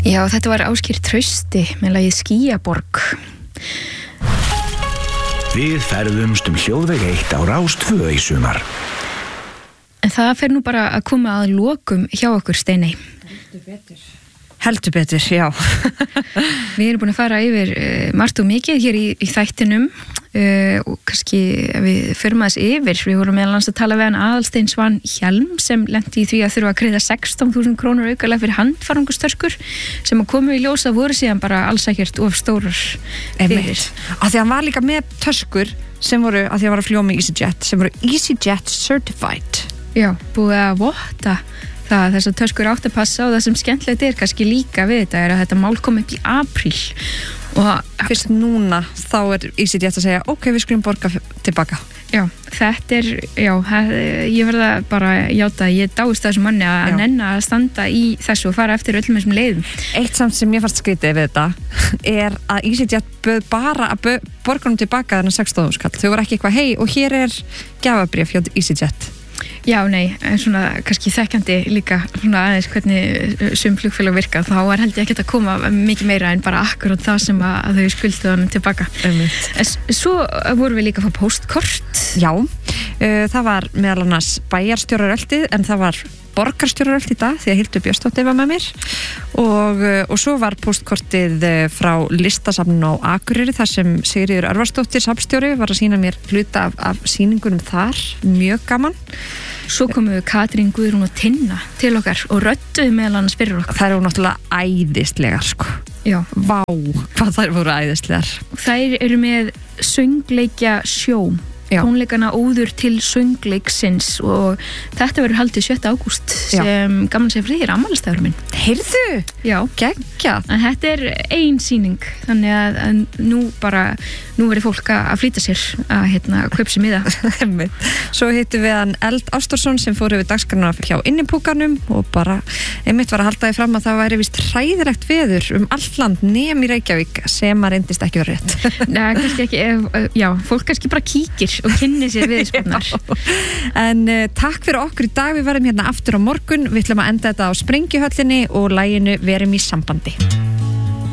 Já, þetta var Ásgeir Trausti með lagið Skýjaborg. Við ferðumst hljóðveg 1 á Rás 2 í sumar. En það fer nú bara að koma að lokum hjá okkur, Steiney. Heldur betur, já. Við erum búin að fara yfir margt og mikið hér í þættinum og kannski við förum aðeins yfir. Við vorum meðal annars að tala við hann Aðalstein Svan Hjelm sem lenti í því að þurfa að greiða 16.000 krónur aukalega fyrir handfarangustöskur sem að komu í ljós að voru síðan bara alls ekkert of stórar fyrir. Af því hann var líka með töskur sem voru, af því hann var að fljúga með EasyJet, sem voru EasyJet Certified. Já, búið að votta það þess að töskur átt að passa og það sem skemmtilegt kannski líka við þetta að þetta mál kom upp í apríl og fyrst núna þá EasyJet að segja ok, við skulum borga tilbaka. Já, þetta ég verða bara játa, ég dáist þessum manni að nenna að standa í þessu og fara eftir öllum þessum leiðum. Eitt samt sem ég fannst skrítið við þetta að EasyJet bauð bara að borga honum tilbaka þennan 16.000 kall. Þau voru ekki eitthvað, hei og hér gjafabréf hjá EasyJet. Já, nei, svona kannski þekkjandi líka svona aðeins hvernig sum flugfélag virka, þá held ég ekki að koma mikið meira en bara akkurat það sem að þau skuldu hann tilbaka. Svo vorum við líka að fá póstkort. Já, það var meðal annars bæjarstjóraröltið en það var borgarstjóraröld í dag því að Hildur Björnsdóttir var með mér og svo var póstkortið frá listasafninu á Akureyri þar sem Sigríður Örvarsdóttir safnstjóri var að sýna mér hluta af sýningunum þar, mjög gaman. Svo komu Katrín, Guðrún og Tinna til okkar og rödduðu meðal annars fyrir okkar. Það eru náttúrulega æðislegar sko. Já. Vá, hvað þær voru æðislegar. Þær eru með söngleikja sjó. Tónleikana óður til söngleiksins og þetta verður haldið 7. ágúst sem gaman segir fyrir afmælisdagur minn. Heyrðu? Já. Geggjað. En þetta er ein sýning þannig að nú verður fólk að flýta sér að kaupa sér miða. Svo hittum við hann Eld Ástúrsson sem fór yfir dagskránna hjá Innipúkanum og bara einmitt var að halda því fram að það væri víst hræðilegt veður allt land nema í Reykjavík sem að reyndist ekki verið rétt. Nei, kannski ekki, fólk kannski bara kíkir og kynni sér viðspurnar. En takk fyrir okkur í dag, við verðum hérna aftur á morgun, við ætlum að enda þetta á Sprengjuhöllinni og laginu Verum í sambandi.